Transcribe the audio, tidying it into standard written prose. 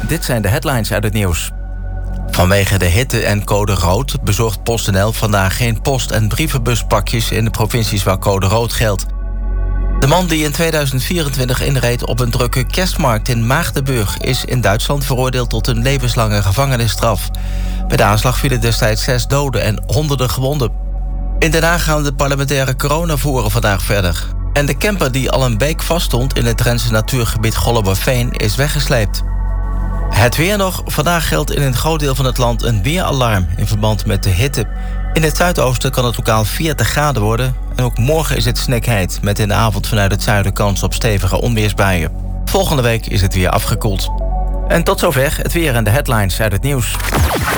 dit zijn de headlines uit het nieuws. Vanwege de hitte en code rood bezorgt PostNL vandaag geen post- en brievenbuspakjes in de provincies waar code rood geldt. De man die in 2024 inreed op een drukke kerstmarkt in Maagdenburg is in Duitsland veroordeeld tot een levenslange gevangenisstraf. Bij de aanslag vielen destijds 6 doden en honderden gewonden. In Den Haag gaan de parlementaire coronavoeren vandaag verder. En de camper die al een week vaststond in het Drentse natuurgebied Golleberveen is weggesleept. Het weer nog. Vandaag geldt in een groot deel van het land een weeralarm in verband met de hitte. In het zuidoosten kan het lokaal 40 graden worden. En ook morgen is het snikheet, met in de avond vanuit het zuiden kans op stevige onweersbuien. Volgende week is het weer afgekoeld. En tot zover het weer en de headlines uit het nieuws.